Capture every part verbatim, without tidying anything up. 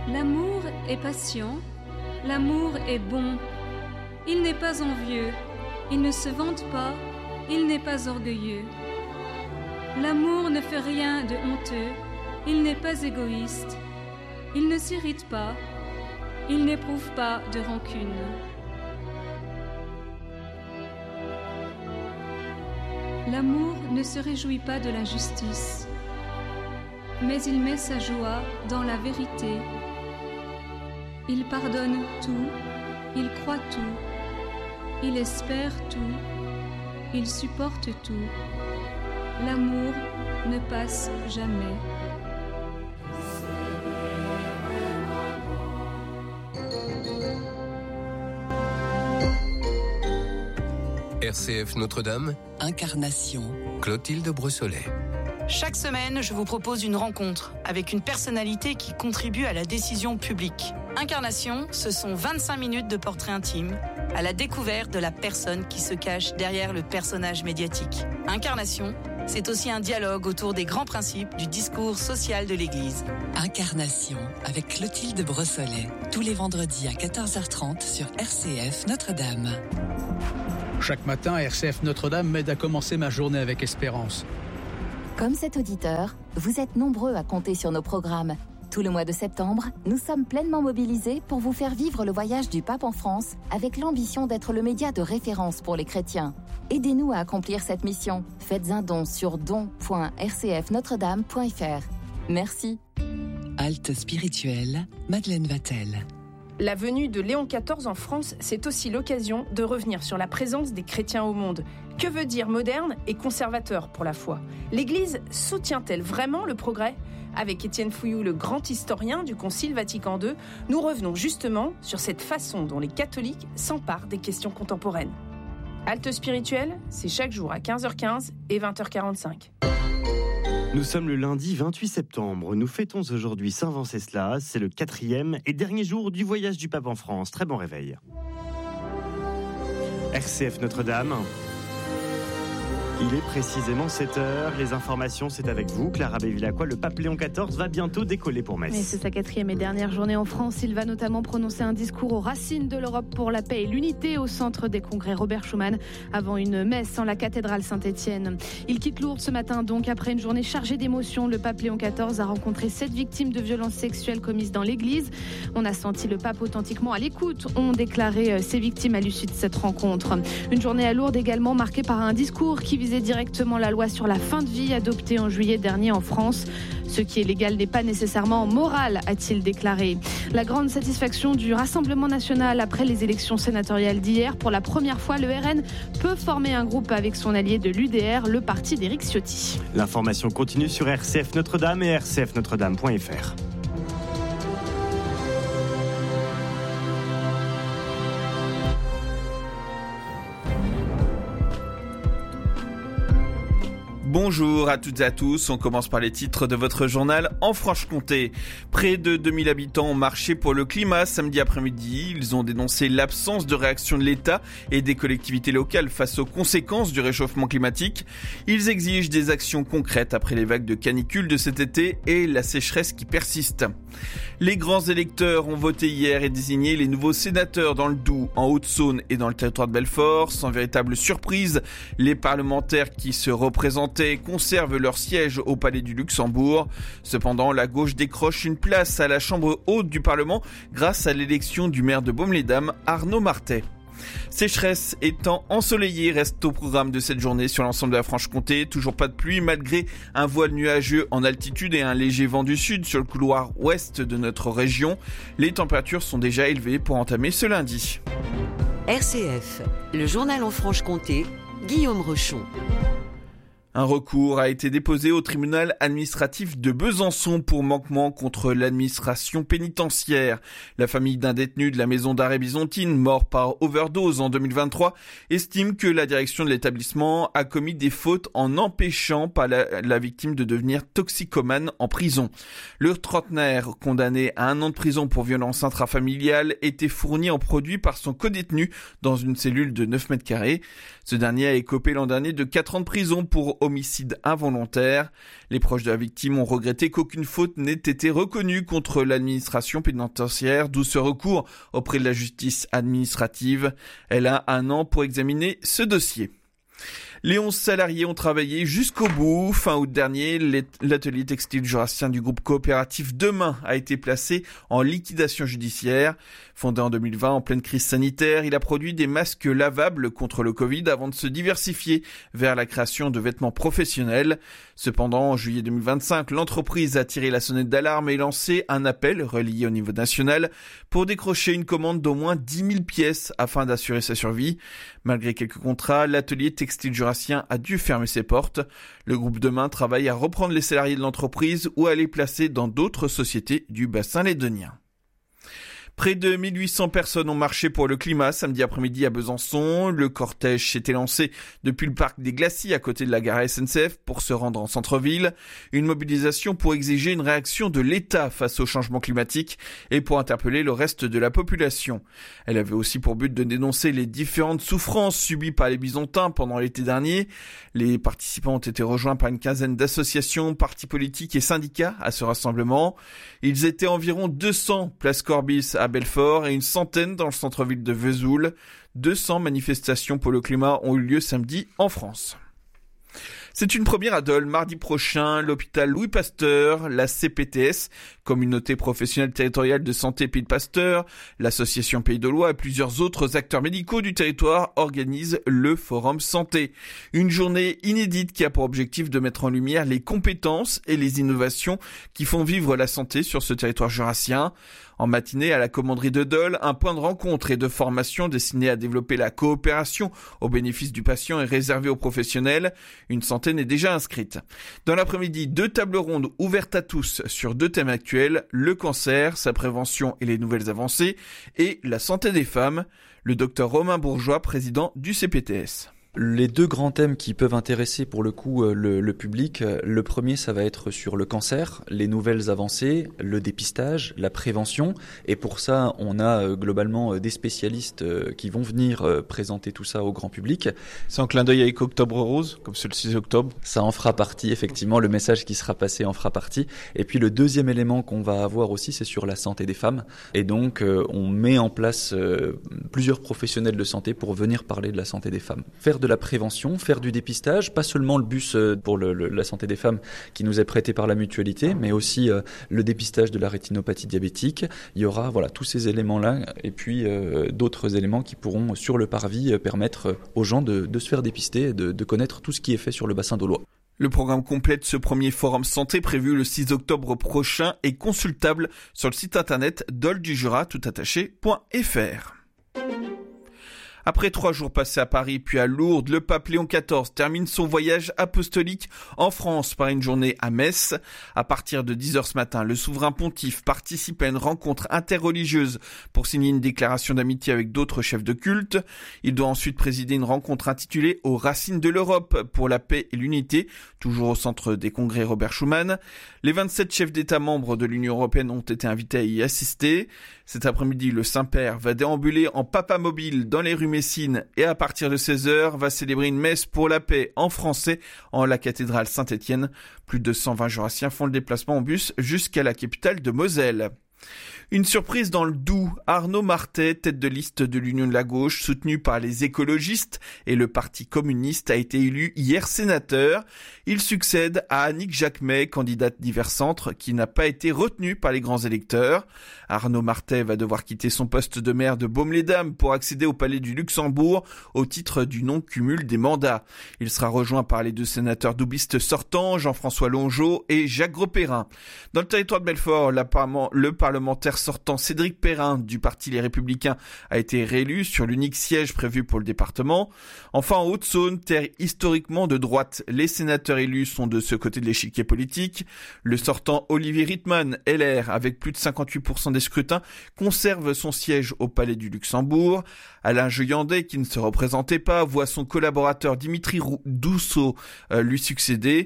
L'amour est patient, l'amour est bon. Il n'est pas envieux, il ne se vante pas, il n'est pas orgueilleux. L'amour ne fait rien de honteux, il n'est pas égoïste. Il ne s'irrite pas, il n'éprouve pas de rancune. L'amour ne se réjouit pas de l'injustice, mais il met sa joie dans la vérité. Il pardonne tout, il croit tout, il espère tout, il supporte tout. L'amour ne passe jamais. R C F Notre-Dame, Incarnation, Clotilde Brossolet. Chaque semaine, je vous propose une rencontre avec une personnalité qui contribue à la décision publique. Incarnation, ce sont vingt-cinq minutes de portrait intime à la découverte de la personne qui se cache derrière le personnage médiatique. Incarnation, c'est aussi un dialogue autour des grands principes du discours social de l'Église. Incarnation avec Clotilde Brossolet, tous les vendredis à quatorze heures trente sur R C F Notre-Dame. Chaque matin, R C F Notre-Dame m'aide à commencer ma journée avec espérance. Comme cet auditeur, vous êtes nombreux à compter sur nos programmes. Tout le mois de septembre, nous sommes pleinement mobilisés pour vous faire vivre le voyage du pape en France avec l'ambition d'être le média de référence pour les chrétiens. Aidez-nous à accomplir cette mission. Faites un don sur don point r c f notre dame point f r. Merci. Halte spirituelle, Madeleine Vatel. La venue de Léon quatorze en France, c'est aussi l'occasion de revenir sur la présence des chrétiens au monde. Que veut dire moderne et conservateur pour la foi ? L'Église soutient-elle vraiment le progrès ? Avec Étienne Fouilloux, le grand historien du Concile Vatican deux, nous revenons justement sur cette façon dont les catholiques s'emparent des questions contemporaines. Halte spirituelle, c'est chaque jour à quinze heures quinze et vingt heures quarante-cinq. Nous sommes le lundi vingt-huit septembre. Nous fêtons aujourd'hui Saint Venceslas. C'est le quatrième et dernier jour du voyage du pape en France. Très bon réveil. R C F Notre-Dame. Il est précisément sept heures. Les informations, c'est avec vous, Clara Bévilacqua. Le pape Léon quatorze va bientôt décoller pour Metz. Mais c'est sa quatrième et dernière journée en France. Il va notamment prononcer un discours aux racines de l'Europe pour la paix et l'unité au centre des congrès Robert Schuman avant une messe en la cathédrale Saint-Étienne. Il quitte Lourdes ce matin donc après une journée chargée d'émotions. Le pape Léon quatorze a rencontré sept victimes de violences sexuelles commises dans l'église. On a senti le pape authentiquement à l'écoute, ont déclaré ces victimes à l'issue de cette rencontre. Une journée à Lourdes également marquée par un discours qui visait directement la loi sur la fin de vie adoptée en juillet dernier en France. Ce qui est légal n'est pas nécessairement moral, a-t-il déclaré. La grande satisfaction du Rassemblement national après les élections sénatoriales d'hier. Pour la première fois, le R N peut former un groupe avec son allié de l'U D R, le parti d'Éric Ciotti. L'information continue sur R C F Notre-Dame et r c f notre dame point f r. Bonjour à toutes et à tous, on commence par les titres de votre journal en Franche-Comté. Près de deux mille habitants ont marché pour le climat samedi après-midi. Ils ont dénoncé l'absence de réaction de l'État et des collectivités locales face aux conséquences du réchauffement climatique. Ils exigent des actions concrètes après les vagues de canicule de cet été et la sécheresse qui persiste. Les grands électeurs ont voté hier et désigné les nouveaux sénateurs dans le Doubs, en Haute-Saône et dans le territoire de Belfort. Sans véritable surprise, les parlementaires qui se représentaient conservent leur siège au Palais du Luxembourg. Cependant, la gauche décroche une place à la Chambre haute du Parlement grâce à l'élection du maire de Baume-les-Dames, Arnaud Martet. Sécheresse et temps ensoleillé restent au programme de cette journée sur l'ensemble de la Franche-Comté. Toujours pas de pluie malgré un voile nuageux en altitude et un léger vent du sud sur le couloir ouest de notre région. Les températures sont déjà élevées pour entamer ce lundi. R C F, le journal en Franche-Comté, Guillaume Rochon. Un recours a été déposé au tribunal administratif de Besançon pour manquement contre l'administration pénitentiaire. La famille d'un détenu de la maison d'arrêt byzantine, mort par overdose en deux mille vingt-trois, estime que la direction de l'établissement a commis des fautes en empêchant pas la, la victime de devenir toxicomane en prison. Le trentenaire, condamné à un an de prison pour violence intrafamiliale, était fourni en produits par son codétenu dans une cellule de neuf mètres carrés. Ce dernier a écopé l'an dernier de quatre ans de prison pour homicide involontaire. Les proches de la victime ont regretté qu'aucune faute n'ait été reconnue contre l'administration pénitentiaire, d'où ce recours auprès de la justice administrative. Elle a un an pour examiner ce dossier. Les onze salariés ont travaillé jusqu'au bout. Fin août dernier, l'atelier textile jurassien du groupe coopératif Demain a été placé en liquidation judiciaire. Fondé en deux mille vingt en pleine crise sanitaire, il a produit des masques lavables contre le Covid avant de se diversifier vers la création de vêtements professionnels. Cependant, en juillet deux mille vingt-cinq, l'entreprise a tiré la sonnette d'alarme et lancé un appel relié au niveau national pour décrocher une commande d'au moins dix mille pièces afin d'assurer sa survie. Malgré quelques contrats, l'atelier textile jurassien a dû fermer ses portes. Le groupe Demain travaille à reprendre les salariés de l'entreprise ou à les placer dans d'autres sociétés du bassin lédonien. Près de mille huit cents personnes ont marché pour le climat samedi après-midi à Besançon. Le cortège s'était lancé depuis le parc des Glacis à côté de la gare S N C F pour se rendre en centre-ville. Une mobilisation pour exiger une réaction de l'État face au changement climatique et pour interpeller le reste de la population. Elle avait aussi pour but de dénoncer les différentes souffrances subies par les Bisontins pendant l'été dernier. Les participants ont été rejoints par une quinzaine d'associations, partis politiques et syndicats à ce rassemblement. Ils étaient environ deux cents place Corbis à Belfort et une centaine dans le centre-ville de Vesoul. deux cents manifestations pour le climat ont eu lieu samedi en France. C'est une première à Dole. Mardi prochain, l'hôpital Louis Pasteur, la C P T S, Communauté professionnelle territoriale de santé Pays de Pasteur, l'association Pays Dolois et plusieurs autres acteurs médicaux du territoire organisent le Forum Santé. Une journée inédite qui a pour objectif de mettre en lumière les compétences et les innovations qui font vivre la santé sur ce territoire jurassien. En matinée, à la commanderie de Dole, un point de rencontre et de formation destiné à développer la coopération au bénéfice du patient est réservé aux professionnels. Une centaine est déjà inscrite. Dans l'après-midi, deux tables rondes ouvertes à tous sur deux thèmes actuels, le cancer, sa prévention et les nouvelles avancées, et la santé des femmes. Le docteur Romain Bourgeois, président du C P T S. Les deux grands thèmes qui peuvent intéresser pour le coup le, le public, le premier ça va être sur le cancer, les nouvelles avancées, le dépistage, la prévention, et pour ça on a globalement des spécialistes qui vont venir présenter tout ça au grand public. C'est en clin d'œil avec Octobre Rose, comme c'est le six octobre. Ça en fera partie effectivement, le message qui sera passé en fera partie. Et puis le deuxième élément qu'on va avoir aussi c'est sur la santé des femmes, et donc on met en place plusieurs professionnels de santé pour venir parler de la santé des femmes. Faire de la prévention, faire du dépistage, pas seulement le bus pour le, le, la santé des femmes qui nous est prêté par la mutualité, mais aussi euh, le dépistage de la rétinopathie diabétique. Il y aura voilà tous ces éléments-là et puis euh, d'autres éléments qui pourront sur le parvis euh, permettre aux gens de, de se faire dépister et de, de connaître tout ce qui est fait sur le bassin dolois. Le programme complet de ce premier forum santé prévu le six octobre prochain est consultable sur le site internet doledujura toutattaché point f r. Après trois jours passés à Paris puis à Lourdes, le pape Léon quatorze termine son voyage apostolique en France par une journée à Metz. À partir de dix heures ce matin, le souverain pontife participe à une rencontre interreligieuse pour signer une déclaration d'amitié avec d'autres chefs de culte. Il doit ensuite présider une rencontre intitulée « Aux racines de l'Europe pour la paix et l'unité », toujours au centre des congrès Robert Schuman. Les vingt-sept chefs d'État membres de l'Union européenne ont été invités à y assister. Cet après-midi, le Saint-Père va déambuler en papa mobile dans les rues Messine et à partir de seize heures va célébrer une messe pour la paix en français en la cathédrale Saint-Étienne. Plus de cent vingt jurassiens font le déplacement en bus jusqu'à la capitale de Moselle. Une surprise dans le Doubs. Arnaud Martet, tête de liste de l'Union de la gauche, soutenu par les écologistes et le Parti communiste, a été élu hier sénateur. Il succède à Annick Jacquemet, candidate divers centres, qui n'a pas été retenue par les grands électeurs. Arnaud Martet va devoir quitter son poste de maire de Baume-les-Dames pour accéder au Palais du Luxembourg au titre du non-cumul des mandats. Il sera rejoint par les deux sénateurs doubistes sortants, Jean-François Longeau et Jacques Grosperrin. Dans le territoire de Belfort, le parlementaire sortant Cédric Perrin du Parti Les Républicains a été réélu sur l'unique siège prévu pour le département. Enfin, en Haute-Saône, terre historiquement de droite, les sénateurs élus sont de ce côté de l'échiquier politique. Le sortant Olivier Rittmann, L R, avec plus de cinquante-huit pour cent des scrutins, conserve son siège au Palais du Luxembourg. Alain Joyandet, qui ne se représentait pas, voit son collaborateur Dimitri Dousseau euh, lui succéder.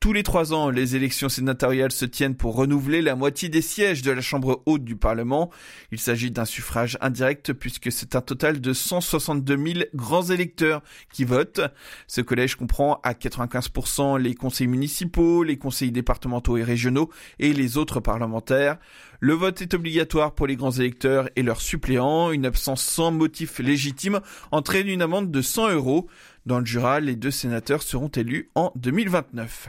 Tous les trois ans, les élections sénatoriales se tiennent pour renouveler la moitié des sièges de la Chambre haute du Parlement. Il s'agit d'un suffrage indirect puisque c'est un total de cent soixante-deux mille grands électeurs qui votent. Ce collège comprend à quatre-vingt-quinze pour cent les conseils municipaux, les conseils départementaux et régionaux et les autres parlementaires. Le vote est obligatoire pour les grands électeurs et leurs suppléants. Une absence sans motif légitime entraîne une amende de cent euros. Dans le Jura, les deux sénateurs seront élus en deux mille vingt-neuf.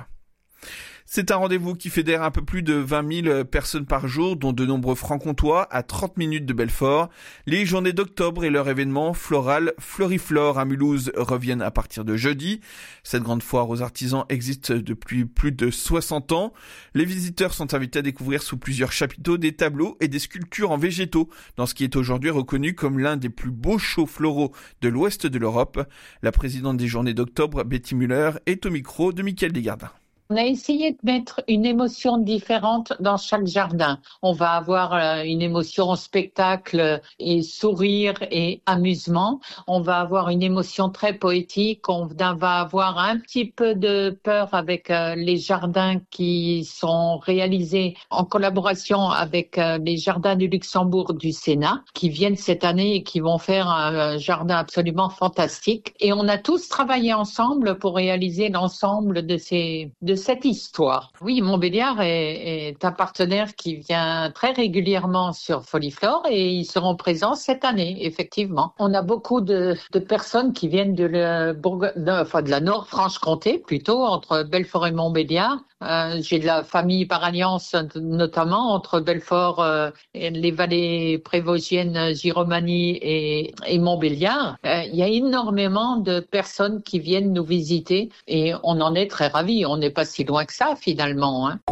C'est un rendez-vous qui fédère un peu plus de vingt mille personnes par jour, dont de nombreux francs-comtois à trente minutes de Belfort. Les journées d'octobre et leur événement floral Floriflore à Mulhouse reviennent à partir de jeudi. Cette grande foire aux artisans existe depuis plus de soixante ans. Les visiteurs sont invités à découvrir sous plusieurs chapiteaux des tableaux et des sculptures en végétaux, dans ce qui est aujourd'hui reconnu comme l'un des plus beaux shows floraux de l'ouest de l'Europe. La présidente des journées d'octobre, Betty Müller, est au micro de Mickaël Desgardins. On a essayé de mettre une émotion différente dans chaque jardin. On va avoir une émotion spectacle et sourire et amusement. On va avoir une émotion très poétique. On va avoir un petit peu de peur avec les jardins qui sont réalisés en collaboration avec les jardins du Luxembourg du Sénat, qui viennent cette année et qui vont faire un jardin absolument fantastique. Et on a tous travaillé ensemble pour réaliser l'ensemble de ces de cette histoire. Oui, Montbéliard est, est un partenaire qui vient très régulièrement sur Floriflore et ils seront présents cette année, effectivement. On a beaucoup de, de personnes qui viennent de, le, de, enfin, de la Nord-Franche-Comté, plutôt, entre Belfort et Montbéliard. Euh, j'ai de la famille par alliance, notamment entre Belfort euh, et les vallées prévosiennes, Giromagny et, et Montbéliard. Euh, il y a énormément de personnes qui viennent nous visiter et on en est très ravis. On n'est pas si loin que ça, finalement, hein.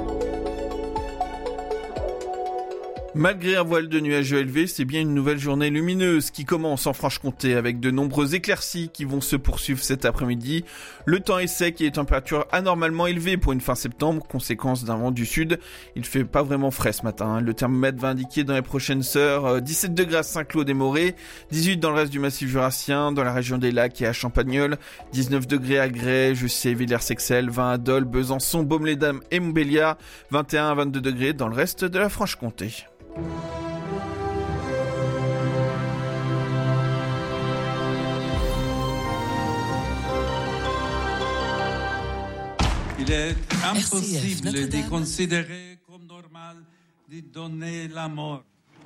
Malgré un voile de nuages élevé, c'est bien une nouvelle journée lumineuse qui commence en Franche-Comté avec de nombreuses éclaircies qui vont se poursuivre cet après-midi. Le temps est sec et les températures anormalement élevées pour une fin septembre, conséquence d'un vent du sud. Il fait pas vraiment frais ce matin. Le thermomètre va indiquer dans les prochaines heures dix-sept degrés à Saint-Claude-et-Morée, dix-huit dans le reste du massif jurassien, dans la région des Lacs et à Champagnole, dix-neuf degrés à Grès, Jussieu, Villers-Sexel, vingt à Dole, Besançon, Baume-les-Dames et Montbéliard, vingt et un à vingt-deux degrés dans le reste de la Franche-Comté. Il est impossible de considérer comme normal de donner la mort.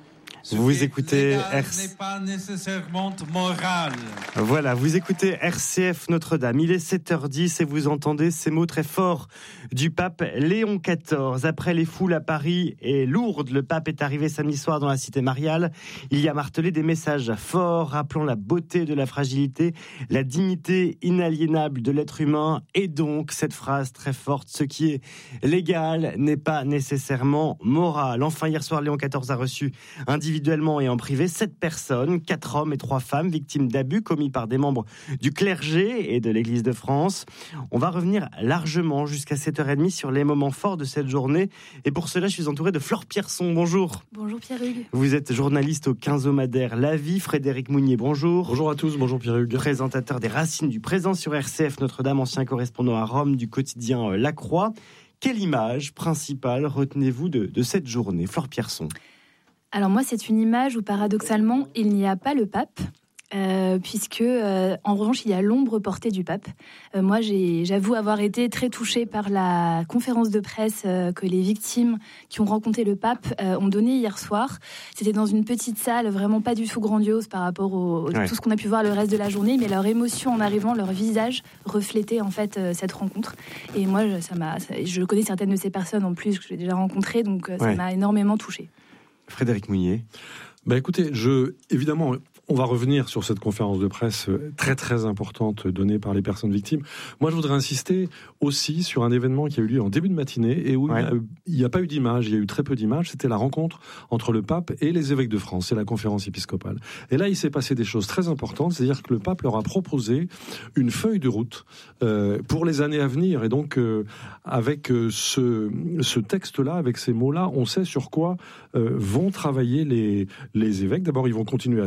Vous écoutez R... n'est pas nécessairement moral. Voilà, vous écoutez R C F Notre-Dame. Il est sept heures dix et vous entendez ces mots très forts du pape Léon quatorze. Après les foules à Paris et Lourdes, le pape est arrivé samedi soir dans la cité mariale. Il y a martelé des messages forts rappelant la beauté de la fragilité, la dignité inaliénable de l'être humain et donc cette phrase très forte, ce qui est légal n'est pas nécessairement moral. Enfin, hier soir, Léon quatorze a reçu individuellement et en privé sept personnes, quatre hommes et trois femmes victimes d'abus commis par des membres du clergé et de l'Église de France. On va revenir largement jusqu'à sept heures trente sur les moments forts de cette journée et pour cela je suis entouré de Flore Pierson. Bonjour. Bonjour Pierre-Hugues. Vous êtes journaliste au quinzomadaire La Vie. Frédéric Mounier, bonjour. Bonjour à tous, bonjour Pierre-Hugues. Présentateur des Racines du présent sur R C F Notre-Dame, ancien correspondant à Rome du quotidien La Croix. Quelle image principale retenez-vous de, de cette journée, Flore Pierson? Alors moi, c'est une image où paradoxalement, il n'y a pas le pape, euh, puisque euh, en revanche, il y a l'ombre portée du pape. Euh, moi, j'ai, j'avoue avoir été très touchée par la conférence de presse euh, que les victimes qui ont rencontré le pape euh, ont donnée hier soir. C'était dans une petite salle, vraiment pas du tout grandiose par rapport au, ouais. tout ce qu'on a pu voir le reste de la journée, mais leur émotion en arrivant, leur visage reflétait en fait euh, cette rencontre. Et moi, ça m'a, ça, je connais certaines de ces personnes en plus que j'ai déjà rencontrées, donc euh, ça ouais. m'a énormément touchée. Frédéric Mounier. Bah écoutez, je, évidemment, on va revenir sur cette conférence de presse très très importante donnée par les personnes victimes. Moi, je voudrais insister aussi sur un événement qui a eu lieu en début de matinée et où ouais. il n'y a, a pas eu d'image, il y a eu très peu d'images. C'était la rencontre entre le pape et les évêques de France, c'est la conférence épiscopale. Et là, il s'est passé des choses très importantes, c'est-à-dire que le pape leur a proposé une feuille de route euh, pour les années à venir. Et donc, euh, avec euh, ce, ce texte-là, avec ces mots-là, on sait sur quoi euh, vont travailler les, les évêques. D'abord, ils vont continuer à s'exprimer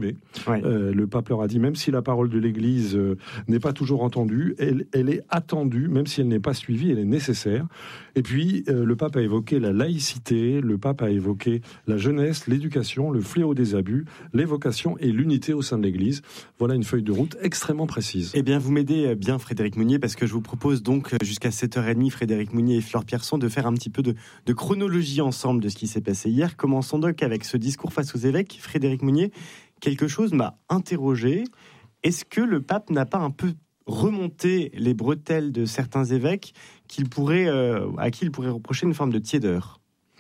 écouter. Ouais. Euh, le pape leur a dit, même si la parole de l'Église euh, n'est pas toujours entendue, elle, elle est attendue, même si elle n'est pas suivie, elle est nécessaire. Et puis, euh, le pape a évoqué la laïcité, le pape a évoqué la jeunesse, l'éducation, le fléau des abus, les vocations et l'unité au sein de l'Église. Voilà une feuille de route extrêmement précise. Eh bien, vous m'aidez bien, Frédéric Mounier, parce que je vous propose donc, jusqu'à sept heures trente, Frédéric Mounier et Flore Pierson, de faire un petit peu de, de chronologie ensemble de ce qui s'est passé hier. Commençons donc avec ce discours face aux évêques. Frédéric Mounier, quelque chose m'a interrogé. Est-ce que le pape n'a pas un peu remonté les bretelles de certains évêques qu'il pourrait, euh, à qui il pourrait reprocher une forme de tiédeur ?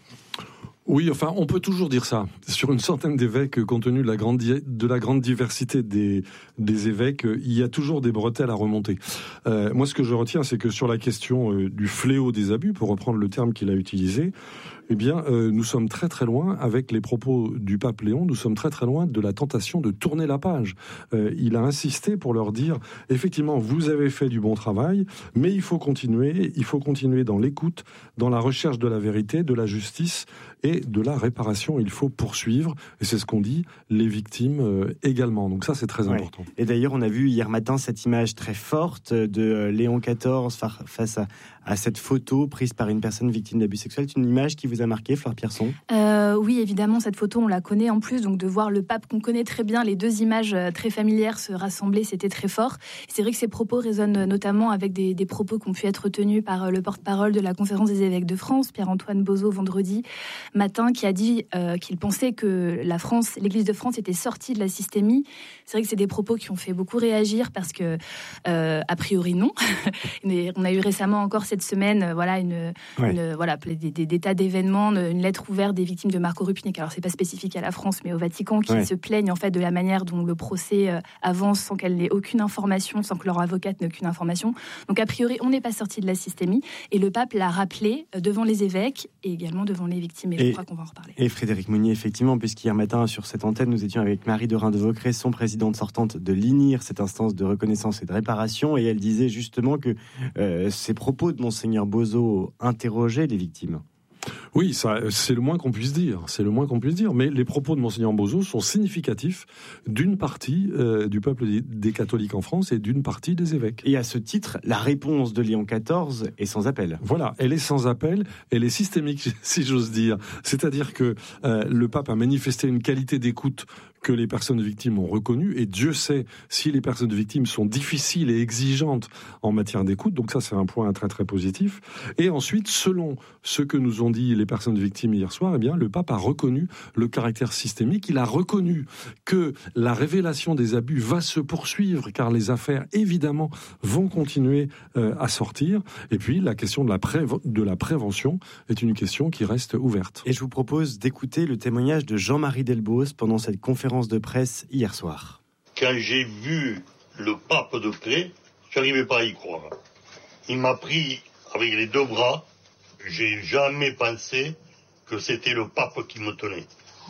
Oui, enfin, on peut toujours dire ça. Sur une centaine d'évêques, compte tenu de la grande, de la grande diversité des, des évêques, il y a toujours des bretelles à remonter. Euh, moi, ce que je retiens, c'est que sur la question euh, du fléau des abus, pour reprendre le terme qu'il a utilisé, eh bien, euh, nous sommes très très loin, avec les propos du pape Léon, nous sommes très très loin de la tentation de tourner la page. Euh, il a insisté pour leur dire, effectivement, vous avez fait du bon travail, mais il faut continuer, il faut continuer dans l'écoute, dans la recherche de la vérité, de la justice et de la réparation. Il faut poursuivre, et c'est ce qu'ont dit les victimes euh, également. Donc ça, c'est très ouais. important. Et d'ailleurs, on a vu hier matin cette image très forte de Léon quatorze face à, à cette photo prise par une personne victime d'abus sexuels. C'est une image qui vous a marqué, Flore Pierson ? euh, Oui, évidemment, cette photo, on la connaît en plus, donc de voir le pape qu'on connaît très bien, les deux images très familières se rassembler, c'était très fort. C'est vrai que ces propos résonnent notamment avec des, des propos qui ont pu être tenus par le porte-parole de la Conférence des évêques de France, Pierre-Antoine Bozo, vendredi matin, qui a dit euh, qu'il pensait que la France, l'Église de France était sortie de la systémie. C'est vrai que c'est des propos qui ont fait beaucoup réagir parce que, euh, a priori, non. Mais on a eu récemment encore cette semaine, euh, voilà, une, ouais. une, voilà, des, des, des tas d'événements, une lettre ouverte des victimes de Marco Rupnik. Alors, c'est pas spécifique à la France, mais au Vatican, qui ouais. se plaignent en fait de la manière dont le procès euh, avance sans qu'elle n'ait aucune information, sans que leur avocate n'ait aucune information. Donc, a priori, on n'est pas sorti de la systémie. Et le pape l'a rappelé euh, devant les évêques et également devant les victimes. Et, et je crois qu'on va en reparler. Et Frédéric Mounier, effectivement, puisqu'hier matin, sur cette antenne, nous étions avec Marie de Reims-de-Vaucresson, présidente sortante de l'I N I R, cette instance de reconnaissance et de réparation, et elle disait justement que euh, ces propos de Monseigneur Bozo interrogeaient les victimes. Oui, ça, c'est le moins qu'on puisse dire. C'est le moins qu'on puisse dire. Mais les propos de Monseigneur Bozo sont significatifs d'une partie euh, du peuple des catholiques en France et d'une partie des évêques. Et à ce titre, la réponse de Léon quatorze est sans appel. Voilà, elle est sans appel, elle est systémique, si j'ose dire. C'est-à-dire que euh, le pape a manifesté une qualité d'écoute que les personnes victimes ont reconnue, et Dieu sait si les personnes victimes sont difficiles et exigeantes en matière d'écoute. Donc ça, c'est un point très très positif. Et ensuite, selon ce que nous ont dit les personnes victimes hier soir, eh bien, le pape a reconnu le caractère systémique. Il a reconnu que la révélation des abus va se poursuivre, car les affaires, évidemment, vont continuer euh, à sortir. Et puis, la question de la, pré- de la prévention est une question qui reste ouverte. Et je vous propose d'écouter le témoignage de Jean-Marie Delbos pendant cette conférence de presse hier soir. Quand j'ai vu le pape de près, je n'arrivais pas à y croire. Il m'a pris avec les deux bras. J'ai jamais pensé que c'était le pape qui me tenait.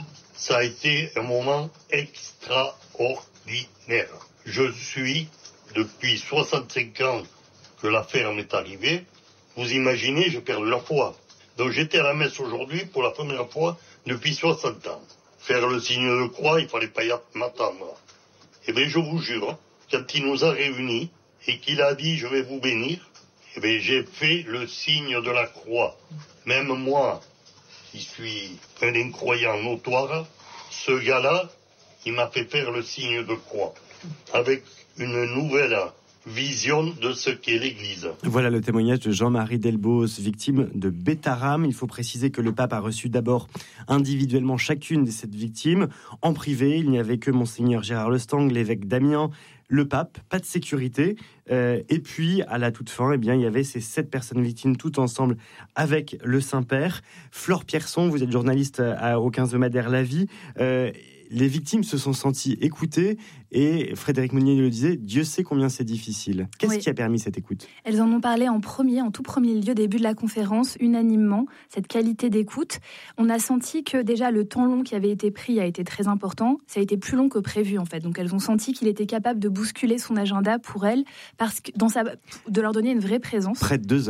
Ça a été un moment extraordinaire. Je suis, depuis soixante-cinq ans que l'affaire m'est arrivée, vous imaginez, je perds la foi. Donc j'étais à la messe aujourd'hui pour la première fois depuis soixante ans. Faire le signe de croix, il fallait pas y m'attendre. Eh bien, je vous jure, quand il nous a réunis et qu'il a dit « je vais vous bénir », eh bien, j'ai fait le signe de la croix. Même moi, qui suis un incroyant notoire, ce gars-là, il m'a fait faire le signe de croix, avec une nouvelle vision de ce qu'est l'Église. Voilà le témoignage de Jean-Marie Delbos, victime de Bétaram. Il faut préciser que le pape a reçu d'abord individuellement chacune de ces victimes. En privé, il n'y avait que Monseigneur Gérard Lestang, l'évêque d'Amiens, le pape, pas de sécurité. Euh, et puis, à la toute fin, eh bien, il y avait ces sept personnes victimes toutes ensemble avec le Saint-Père. Flore Pierson, vous êtes journaliste à, au quinze Madère La Vie. Euh, les victimes se sont senties écoutées et Frédéric Mounier le disait, Dieu sait combien c'est difficile. Qu'est-ce oui. qui a permis cette écoute ? Elles en ont parlé en premier, en tout premier lieu, début de la conférence, unanimement, cette qualité d'écoute. On a senti que déjà le temps long qui avait été pris a été très important. Ça a été plus long que prévu en fait. Donc elles ont senti qu'il était capable de bousculer son agenda pour elles, parce que dans sa, de leur donner une vraie présence. Près de deux heures.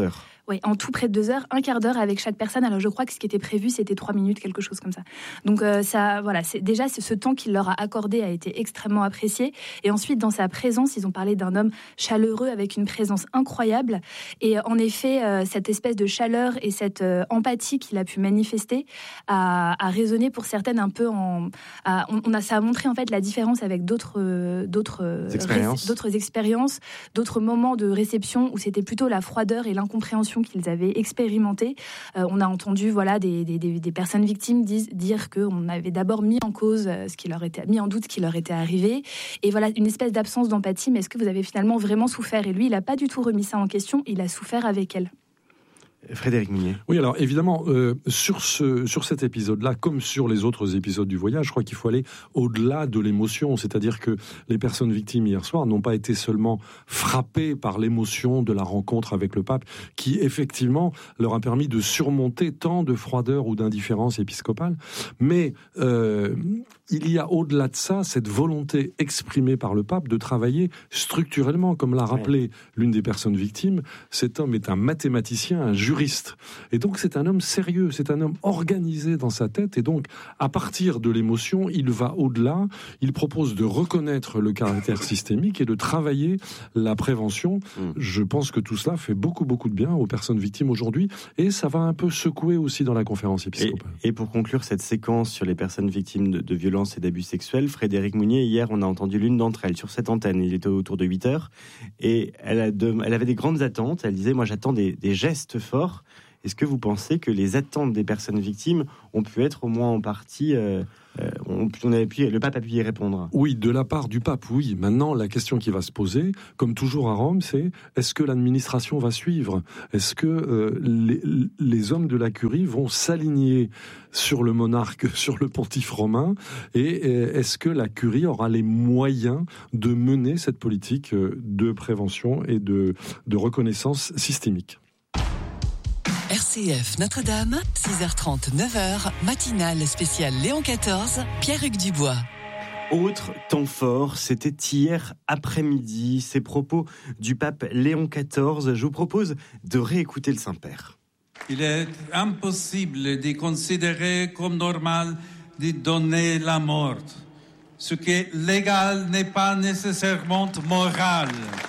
Oui, en tout près de deux heures, un quart d'heure avec chaque personne. Alors je crois que ce qui était prévu, c'était trois minutes, quelque chose comme ça. Donc euh, ça, voilà, c'est, déjà c'est ce temps qu'il leur a accordé a été extrêmement apprécié. Et ensuite, dans sa présence, ils ont parlé d'un homme chaleureux avec une présence incroyable. Et en effet, euh, cette espèce de chaleur et cette euh, empathie qu'il a pu manifester a, a résonné pour certaines un peu en... A, on, on a, ça a montré en fait la différence avec d'autres, euh, d'autres, euh, expériences. Ré, d'autres expériences, d'autres moments de réception où c'était plutôt la froideur et l'incompréhension qu'ils avaient expérimenté. Euh, on a entendu voilà, des, des, des personnes victimes dis, dire qu'on avait d'abord mis en cause ce qui leur était, mis en doute ce qui leur était arrivé. Et voilà, une espèce d'absence d'empathie. Mais est-ce que vous avez finalement vraiment souffert ? Et lui, il n'a pas du tout remis ça en question. Il a souffert avec elle. Frédéric Mounier. Oui, alors évidemment, euh, sur, ce, sur cet épisode-là, comme sur les autres épisodes du voyage, je crois qu'il faut aller au-delà de l'émotion. C'est-à-dire que les personnes victimes hier soir n'ont pas été seulement frappées par l'émotion de la rencontre avec le pape, qui effectivement leur a permis de surmonter tant de froideur ou d'indifférence épiscopale, mais euh, il y a au-delà de ça cette volonté exprimée par le pape de travailler structurellement, comme l'a rappelé ouais. l'une des personnes victimes. Cet homme est un mathématicien, un juriste. Et donc c'est un homme sérieux, c'est un homme organisé dans sa tête, et donc à partir de l'émotion, il va au-delà, il propose de reconnaître le caractère systémique et de travailler la prévention. Mmh. Je pense que tout cela fait beaucoup beaucoup de bien aux personnes victimes aujourd'hui, et ça va un peu secouer aussi dans la conférence épiscopale. Et, et pour conclure cette séquence sur les personnes victimes de, de violences et d'abus sexuels, Frédéric Mounier, hier on a entendu l'une d'entre elles sur cette antenne, il était autour de huit heures, et elle, a de, elle avait des grandes attentes, elle disait « moi j'attends des, des gestes forts ». Est-ce que vous pensez que les attentes des personnes victimes ont pu être au moins en partie... Euh, euh, on, on a pu, le pape a pu y répondre ? Oui, de la part du pape, oui. Maintenant, la question qui va se poser, comme toujours à Rome, c'est est-ce que l'administration va suivre ? Est-ce que euh, les, les hommes de la curie vont s'aligner sur le monarque, sur le pontife romain ? Et est-ce que la curie aura les moyens de mener cette politique de prévention et de, de reconnaissance systémique ? R C F Notre-Dame, six heures trente, neuf heures, matinale spéciale Léon quatorze, Pierre-Hugues Dubois. Autre temps fort, c'était hier après-midi, ces propos du pape Léon quatorze. Je vous propose de réécouter le Saint-Père. Il est impossible de considérer comme normal de donner la mort. Ce qui est légal n'est pas nécessairement moral.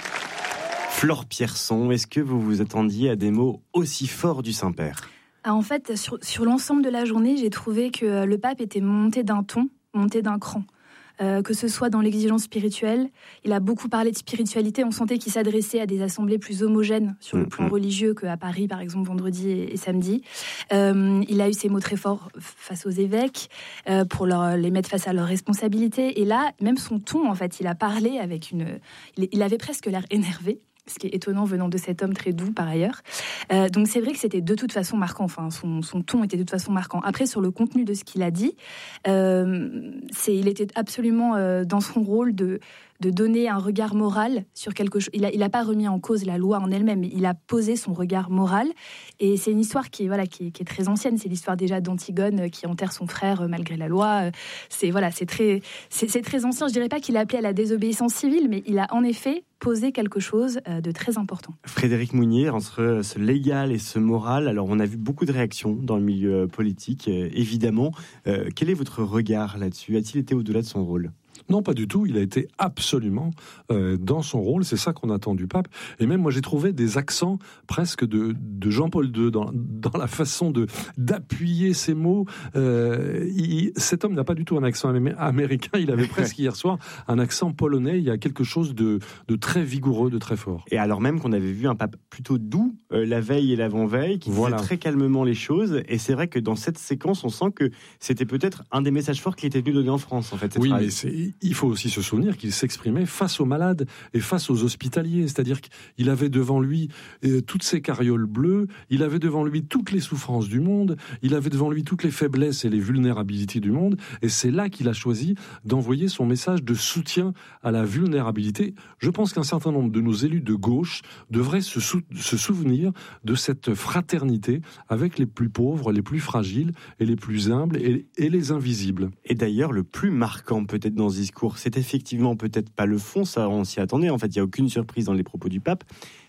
Flore Pierson, est-ce que vous vous attendiez à des mots aussi forts du Saint-Père ? Ah, en fait, sur, sur l'ensemble de la journée, j'ai trouvé que le pape était monté d'un ton, monté d'un cran. Euh, que ce soit dans l'exigence spirituelle, il a beaucoup parlé de spiritualité, on sentait qu'il s'adressait à des assemblées plus homogènes sur le plan religieux qu'à Paris, par exemple, vendredi et, et samedi. Euh, il a eu ses mots très forts face aux évêques, euh, pour leur, les mettre face à leurs responsabilités. Et là, même son ton, en fait, il a parlé avec une... Il, il avait presque l'air énervé. Ce qui est étonnant venant de cet homme très doux par ailleurs. Euh, donc c'est vrai que c'était de toute façon marquant, enfin son, son ton était de toute façon marquant. Après sur le contenu de ce qu'il a dit, euh, c'est, il était absolument euh, dans son rôle de, de donner un regard moral sur quelque chose. Il n'a il a pas remis en cause la loi en elle-même, mais il a posé son regard moral. Et c'est une histoire qui est, voilà, qui est, qui est très ancienne, c'est l'histoire déjà d'Antigone qui enterre son frère malgré la loi. C'est, voilà, c'est, très, c'est, c'est très ancien, je dirais pas qu'il a appelé à la désobéissance civile, mais il a en effet poser quelque chose de très important. Frédéric Mounier, entre ce légal et ce moral, alors on a vu beaucoup de réactions dans le milieu politique, euh, évidemment. Euh, quel est votre regard là-dessus ? A-t-il été au-delà de son rôle ? Non, pas du tout. Il a été absolument euh, dans son rôle. C'est ça qu'on attend du pape. Et même, moi, j'ai trouvé des accents presque de, de Jean-Paul deux dans, dans la façon de, d'appuyer ses mots. Euh, il, cet homme n'a pas du tout un accent amé- américain. Il avait presque hier soir un accent polonais. Il y a quelque chose de, de très vigoureux, de très fort. Et alors même qu'on avait vu un pape plutôt doux euh, la veille et l'avant-veille, qui voilà. disait très calmement les choses. Et c'est vrai que dans cette séquence, on sent que c'était peut-être un des messages forts qui était venu donner en France, en fait. Oui, phrase. mais c'est... Il faut aussi se souvenir qu'il s'exprimait face aux malades et face aux hospitaliers. C'est-à-dire qu'il avait devant lui euh, toutes ces carrioles bleues, il avait devant lui toutes les souffrances du monde, il avait devant lui toutes les faiblesses et les vulnérabilités du monde. Et c'est là qu'il a choisi d'envoyer son message de soutien à la vulnérabilité. Je pense qu'un certain nombre de nos élus de gauche devraient se, sou- se souvenir de cette fraternité avec les plus pauvres, les plus fragiles et les plus humbles et, et les invisibles. Et d'ailleurs, le plus marquant peut-être dans ce discours, c'est effectivement peut-être pas le fond, ça on s'y attendait, en fait il n'y a aucune surprise dans les propos du pape,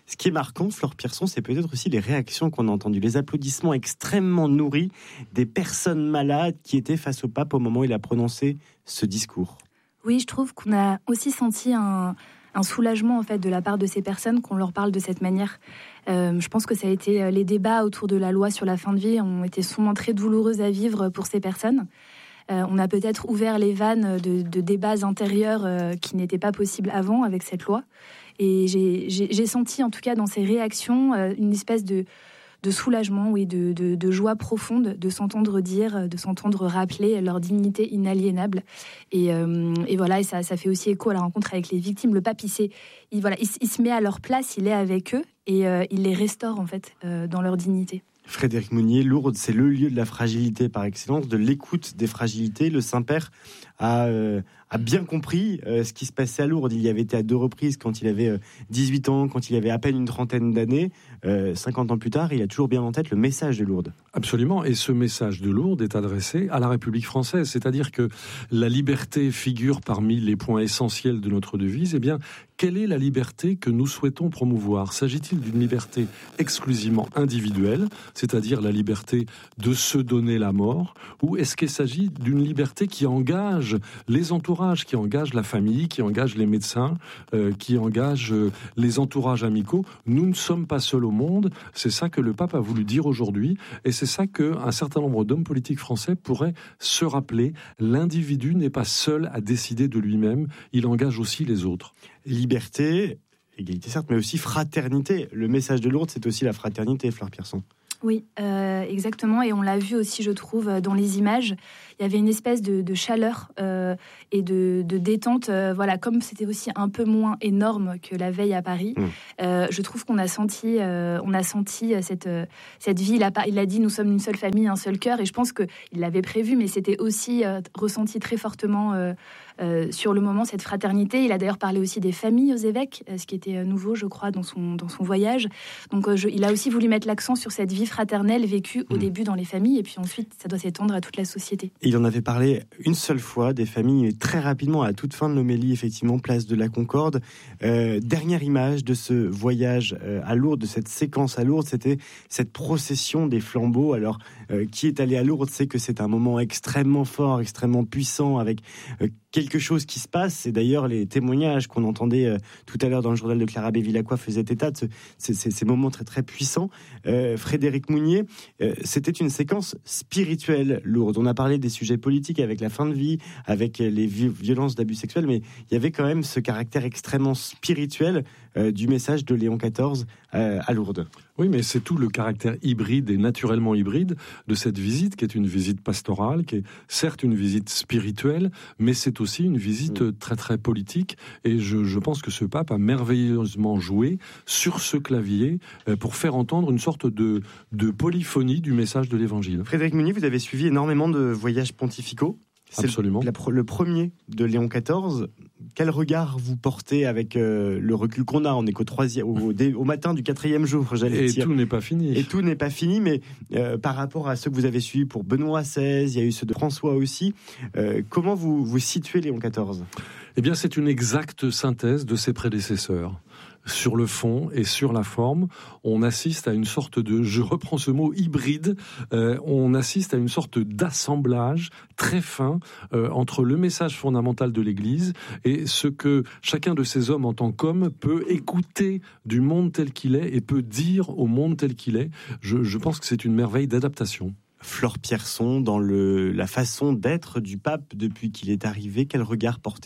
Ce qui est marquant, Flore Pierson, c'est peut-être aussi les réactions qu'on a entendues, les applaudissements extrêmement nourris des personnes malades qui étaient face au pape au moment où il a prononcé ce discours. Oui, je trouve qu'on a aussi senti un, un soulagement en fait de la part de ces personnes qu'on leur parle de cette manière. Euh, je pense que ça a été les débats autour de la loi sur la fin de vie ont été souvent très douloureux à vivre pour ces personnes. Euh, on a peut-être ouvert les vannes de, de débats intérieurs euh, qui n'étaient pas possibles avant avec cette loi. Et j'ai, j'ai, j'ai senti, en tout cas, dans ces réactions, euh, une espèce de, de soulagement, oui, de, de, de joie profonde, de s'entendre dire, de s'entendre rappeler leur dignité inaliénable. Et, euh, et voilà, et ça, ça fait aussi écho à la rencontre avec les victimes. Le pape, il, s'est, il, voilà, il, il se met à leur place, il est avec eux, et euh, il les restaure, en fait, euh, dans leur dignité. Frédéric Mounier, Lourdes, c'est le lieu de la fragilité par excellence, de l'écoute des fragilités. Le Saint-Père a, euh, a bien compris euh, ce qui se passait à Lourdes. Il y avait été à deux reprises quand il avait euh, dix-huit ans, quand il avait à peine une trentaine d'années. Euh, cinquante ans plus tard, il a toujours bien en tête le message de Lourdes. Absolument, et ce message de Lourdes est adressé à la République française, c'est-à-dire que la liberté figure parmi les points essentiels de notre devise. Eh bien, quelle est la liberté que nous souhaitons promouvoir ? S'agit-il d'une liberté exclusivement individuelle, c'est-à-dire la liberté de se donner la mort, ou est-ce qu'il s'agit d'une liberté qui engage les entourages, qui engage la famille, qui engage les médecins, euh, qui engage euh, les entourages amicaux ? Nous ne sommes pas seuls au monde, c'est ça que le pape a voulu dire aujourd'hui, et c'est ça qu'un certain nombre d'hommes politiques français pourraient se rappeler. L'individu n'est pas seul à décider de lui-même, il engage aussi les autres. Liberté, égalité certes, mais aussi fraternité. Le message de Lourdes, c'est aussi la fraternité, Flore Pierson. Oui, euh, exactement. Et on l'a vu aussi, je trouve, dans les images. Il y avait une espèce de, de chaleur euh, et de, de détente. Euh, voilà, comme c'était aussi un peu moins énorme que la veille à Paris, mmh. euh, je trouve qu'on a senti, euh, on a senti cette, cette vie. Il a, il a dit, nous sommes une seule famille, un seul cœur. Et je pense qu'il l'avait prévu, mais c'était aussi euh, ressenti très fortement euh, euh, sur le moment, cette fraternité. Il a d'ailleurs parlé aussi des familles aux évêques, ce qui était nouveau, je crois, dans son, dans son voyage. Donc, euh, je, il a aussi voulu mettre l'accent sur cette vie fraternelle vécue au mmh. début dans les familles, et puis ensuite, ça doit s'étendre à toute la société. Il en avait parlé une seule fois des familles, très rapidement, à toute fin de l'homélie, effectivement, place de la Concorde. Euh, dernière image de ce voyage euh, à Lourdes, de cette séquence à Lourdes, c'était cette procession des flambeaux. Alors, euh, qui est allé à Lourdes sait que c'est un moment extrêmement fort, extrêmement puissant, avec euh, quelque chose qui se passe. Et d'ailleurs, les témoignages qu'on entendait euh, tout à l'heure dans le journal de Clara Bévilacqua faisaient état de ce, ces, ces, ces moments très, très puissants. Euh, Frédéric Mounier, euh, c'était une séquence spirituelle, Lourdes. On a parlé des sujets politiques avec la fin de vie, avec les violences d'abus sexuels, mais il y avait quand même ce caractère extrêmement spirituel euh, du message de Léon quatorze euh, à Lourdes. Oui, mais c'est tout le caractère hybride et naturellement hybride de cette visite, qui est une visite pastorale, qui est certes une visite spirituelle, mais c'est aussi une visite très très politique. Et je, je pense que ce pape a merveilleusement joué sur ce clavier euh, pour faire entendre une sorte de, de polyphonie du message de l'Évangile. Frédéric Mounier, vous avez suivi énormément de voyages pontificaux. C'est Absolument. Le, la, le premier de Léon quatorze. Quel regard vous portez avec euh, le recul qu'on a ? On est qu'au troisième, au, au matin du quatrième jour, j'allais Et dire. Et tout n'est pas fini. Et tout n'est pas fini, mais euh, par rapport à ceux que vous avez suivis pour Benoît seize, il y a eu ceux de François aussi. Euh, comment vous, vous situez Léon quatorze ? Eh bien, c'est une exacte synthèse de ses prédécesseurs. Sur le fond et sur la forme, on assiste à une sorte de, je reprends ce mot, hybride, euh, on assiste à une sorte d'assemblage très fin euh, entre le message fondamental de l'Église et ce que chacun de ces hommes en tant qu'homme peut écouter du monde tel qu'il est et peut dire au monde tel qu'il est. Je, je pense que c'est une merveille d'adaptation. Flore Pierson, dans le, la façon d'être du pape depuis qu'il est arrivé, quel regard portez-vous ?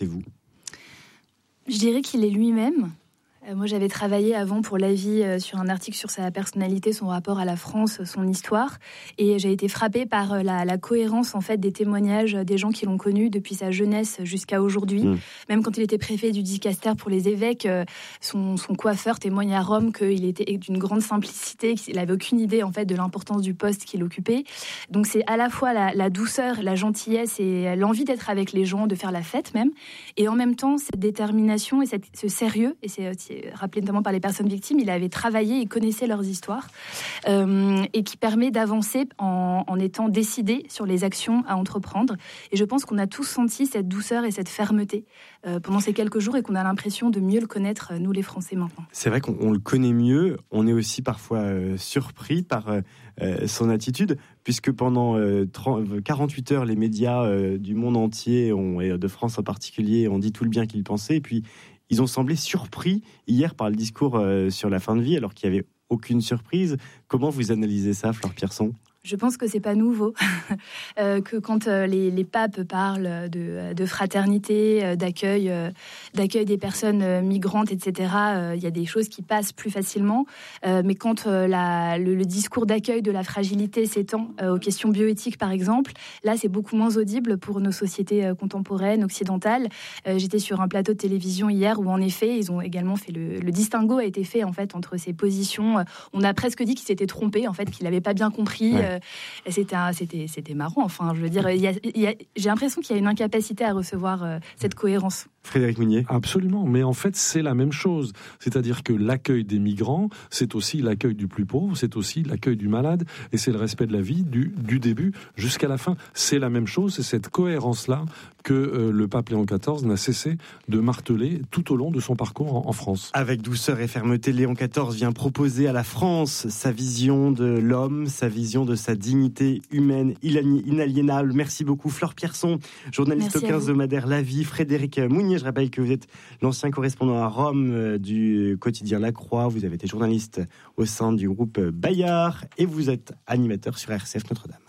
Je dirais qu'il est lui-même. Moi, j'avais travaillé avant pour La Vie sur un article sur sa personnalité, son rapport à la France, son histoire. Et j'ai été frappée par la, la cohérence, en fait, des témoignages des gens qui l'ont connu depuis sa jeunesse jusqu'à aujourd'hui. Mmh. Même quand il était préfet du dicaster pour les évêques, son, son coiffeur témoigne à Rome qu'il était d'une grande simplicité, qu'il n'avait aucune idée, en fait, de l'importance du poste qu'il occupait. Donc, c'est à la fois la, la douceur, la gentillesse et l'envie d'être avec les gens, de faire la fête même. Et en même temps, cette détermination et cette, ce sérieux, et c'est rappelé notamment par les personnes victimes, il avait travaillé, il connaissait leurs histoires, euh, et qui permet d'avancer en, en étant décidé sur les actions à entreprendre. Et je pense qu'on a tous senti cette douceur et cette fermeté euh, pendant ces quelques jours et qu'on a l'impression de mieux le connaître, nous les Français maintenant. C'est vrai qu'on on le connaît mieux, on est aussi parfois euh, surpris par euh, son attitude, puisque pendant euh, trente, quarante-huit heures, les médias euh, du monde entier, ont, et de France en particulier, ont dit tout le bien qu'ils pensaient, et puis ils ont semblé surpris hier par le discours euh, sur la fin de vie, alors qu'il n'y avait aucune surprise. Comment vous analysez ça, Flore Pierson ? Je pense que c'est pas nouveau, euh, que quand euh, les, les papes parlent de, de fraternité, euh, d'accueil, euh, d'accueil des personnes euh, migrantes, et cetera, il euh, y a des choses qui passent plus facilement. Euh, mais quand euh, la, le, le discours d'accueil de la fragilité s'étend euh, aux questions bioéthiques, par exemple, là, c'est beaucoup moins audible pour nos sociétés euh, contemporaines, occidentales. Euh, j'étais sur un plateau de télévision hier où, en effet, ils ont également fait le, le distinguo a été fait en fait entre ces positions. On a presque dit qu'il s'était trompé, en fait, qu'il n'avait pas bien compris. Ouais. Euh, C'était, un, c'était, c'était marrant. Enfin, je veux dire, il y a, il y a, j'ai l'impression qu'il y a une incapacité à recevoir euh, cette cohérence. Frédéric Mounier. Absolument, mais en fait, c'est la même chose. C'est-à-dire que l'accueil des migrants, c'est aussi l'accueil du plus pauvre, c'est aussi l'accueil du malade, et c'est le respect de la vie du, du début jusqu'à la fin. C'est la même chose, c'est cette cohérence-là que euh, le pape Léon quatorze n'a cessé de marteler tout au long de son parcours en, en France. Avec douceur et fermeté, Léon quatorze vient proposer à la France sa vision de l'homme, sa vision de sa dignité humaine inaliénable. Merci beaucoup, Flore Pierson, journaliste Merci au quinze-hebdomadaire La Vie. Frédéric Mounier, je rappelle que vous êtes l'ancien correspondant à Rome du quotidien La Croix. Vous avez été journaliste au sein du groupe Bayard et vous êtes animateur sur R C F Notre-Dame.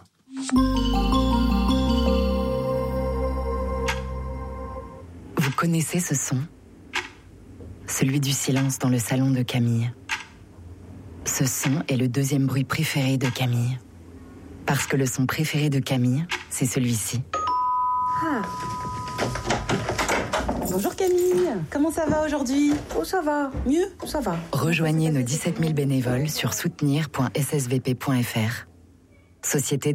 Vous connaissez ce son ? Celui du silence dans le salon de Camille. Ce son est le deuxième bruit préféré de Camille. Parce que le son préféré de Camille, c'est celui-ci. Ah. Bonjour Camille, comment ça va aujourd'hui ? Oh ça va, mieux, ça va. Rejoignez nos dix-sept mille bénévoles sur soutenir point s s v p point f r. Société de